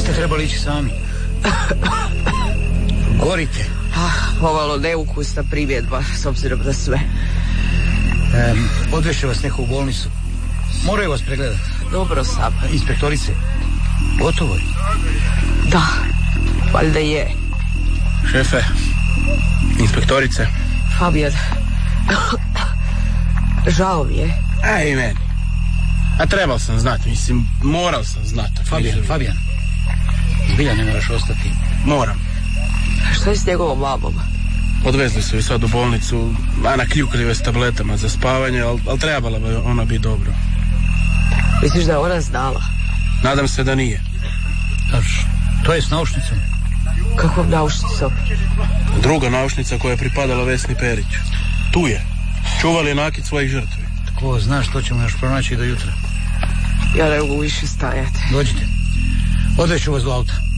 Niste trebali ići sami. Gorite. Ovalo neukusna primjedba, s obzirom na sve. Odveše vas neko u bolnicu. Moraju vas pregledati. Dobro sam. Inspektorice, gotovo je? Da, valjda je. Šefe, inspektorice. Fabijan, žao mi je. I meni. A trebao sam znati, mislim, moral sam znati. Fabijan, zbilja ne moraš ostati. Moram. Što je s njegovom mamom? Odvezli su i sad u bolnicu, Ana kljukljive s tabletama za spavanje, ali trebala bi ona biti dobro. Misliš da je ona znala? Nadam se da nije. To je s naušnicom. Kakvom naušnicom? Druga naušnica koja je pripadala Vesni Perić. Tu je. Čuvali je nakit svojih žrtvi. Ko zna što ćemo još pronaći do jutra. Ja ne mogu više stajati. Dođite. Odveću vas do auta.